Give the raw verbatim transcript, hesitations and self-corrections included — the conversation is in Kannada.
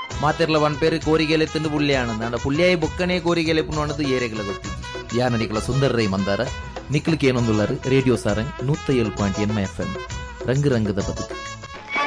ಮಾತೆರ್ಲ ಒಂದ್ ಪೇರು ಕೋರಿಗೆಲೆ ತಿಂದು ಪುಳ್ಳಿ ಆನಂದ ಅಂಡ ಪುಳ್ಳಿಯಾಯಿ ಬೊಕ್ಕನೆ ಕೋರಿಗೆಲೆ ಪುಣ್ಣದು ಏರೆಗಳ ಗೊತ್ತಿ ಯಾನ ನಿಕಲ ಸುಂದರ ರೈ ಮಂದಾರ ನಿಕ್ಲಿಕ್ಕೆ ಏನೊಂದುಳ್ಳಾರು ರೇಡಿಯೋ ಸಾರಂಗ್ ನೂತ್ತ ಏಳು ಪಾಯಿಂಟ್ ಎನ್ ಎಫ್ ಎಂ ರಂಗು ರಂಗದ ಬದುಕು.